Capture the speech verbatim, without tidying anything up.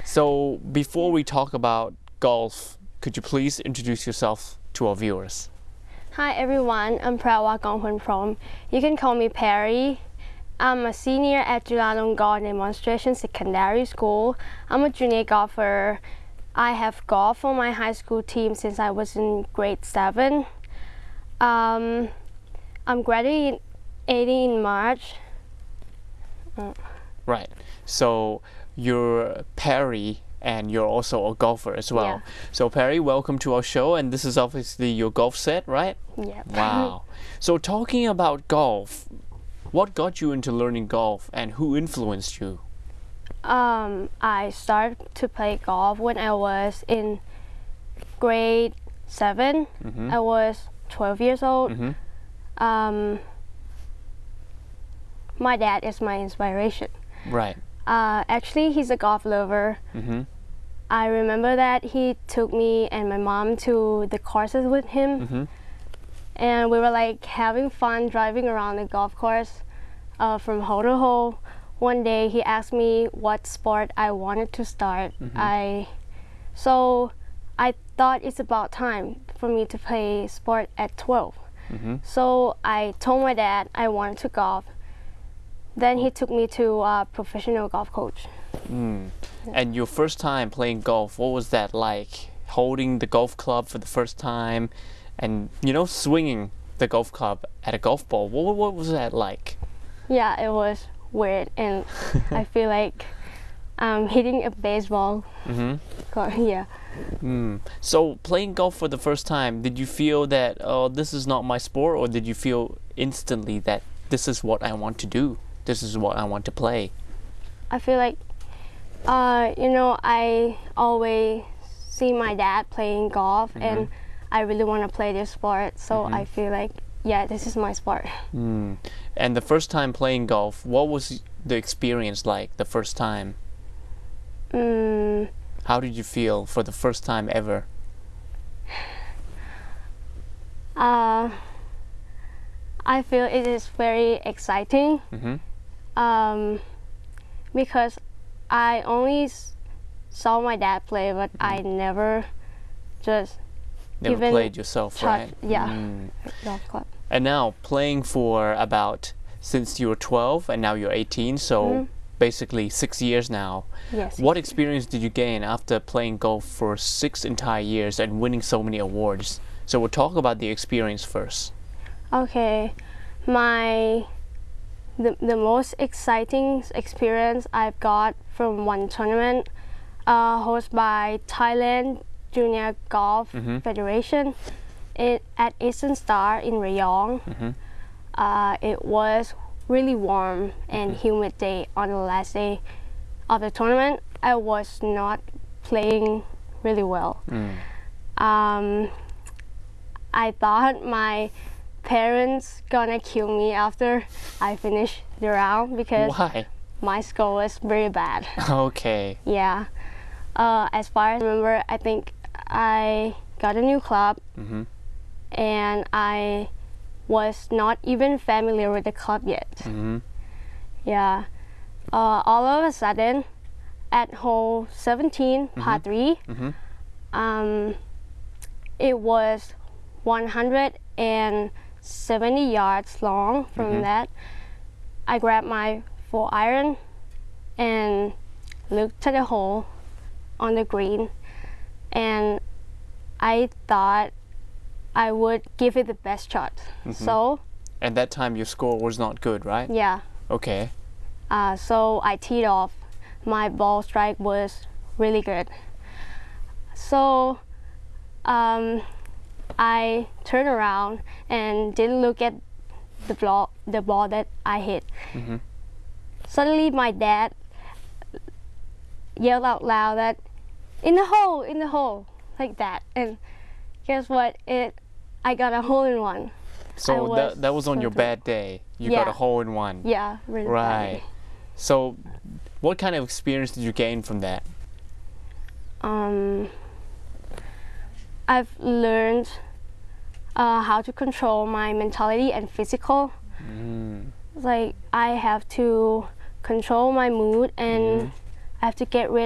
So before we talk about golf, could you please introduce yourself to our viewers? Hi everyone, I'm Prawa Gonghuan. You can call me Perry. I'm a senior at Chulalongkorn Demonstration Secondary School. I'm a junior golfer. I have golfed for my high school team since I was in grade seven. Um, I'm graduating in March. Uh, Right. So you're Perry and you're also a golfer as well. Yeah. So Perry, welcome to our show, and this is obviously your golf set, right? yeah. Wow. So talking about golf, what got you into learning golf and who influenced you? Um, I started to play golf when I was in grade seven. Mm-hmm. I was twelve years old. Mm-hmm. Um, my dad is my inspiration. Right. Uh, actually, he's a golf lover. Mm-hmm. I remember that he took me and my mom to the courses with him. Mm-hmm. And we were like having fun driving around the golf course uh, from hole to hole. One day he asked me what sport I wanted to start. Mm-hmm. I so I thought it's about time for me to play sport at twelve. Mm-hmm. So I told my dad I wanted to golf. Then he took me to a professional golf coach. Mm. And your first time playing golf, what was that like? Holding the golf club for the first time and, you know, swinging the golf club at a golf ball. What, what was that like? Yeah, it was weird, and I feel like I'm hitting a baseball. Mm-hmm. Yeah. Mm. So playing golf for the first time, did you feel that, oh, this is not my sport, or did you feel instantly that this is what I want to do? This is what I want to play? I feel like, uh, you know, I always see my dad playing golf, Mm-hmm. and I really want to play this sport. So Mm-hmm. I feel like, yeah, this is my sport. Mm. And the first time playing golf, what was the experience like the first time? Mm, How did you feel for the first time ever? uh, I feel it is very exciting. Mm-hmm. Um, because I only s saw my dad play, but Mm-hmm. I never just Never even played yourself, touch- right? yeah. Mm. golf club. And now playing for about, since you were twelve and now you're eighteen, so Mhm. basically six years now. Yes. What experience did you gain after playing golf for six entire years and winning so many awards? So we'll talk about the experience first. Okay, my the, the most exciting experience I've got from one tournament uh, hosted by Thailand Junior Golf Mhm. Federation it, at Eastern Star in Rayong. Mm-hmm. Uh, it was really warm and humid day on the last day of the tournament. I was not playing really well. Mm. Um, I thought my parents gonna kill me after I finished the round because Why? my score was very bad. Okay. Yeah. Uh, as far as I remember, I think I got a new club Mm-hmm. and I was not even familiar with the club yet. Mm-hmm. Yeah. Uh, all of a sudden, at hole seventeen, par three, Mm-hmm. um, it was one hundred seventy yards long from Mhm. that. I grabbed my four iron and looked at the hole on the green, and I thought I would give it the best shot. Mhm. So And that time your score was not good, right? yeah, Okay. uh, so I teed off. My ball strike was really good. So um, I turned around and didn't look at the ball, the ball that I hit. Mm-hmm. Suddenly my dad yelled out loud that, "In the hole, in the hole," like that. And guess what? It, I got a hole in one. So was that, that was on so your thrilled. bad day. You got Yeah. a hole in one. Yeah, really Right. bad. So what kind of experience did you gain from that? Um, I've learned uh, how to control my mentality and physical. Mm. Like I have to control my mood and Mhm. I have to get rid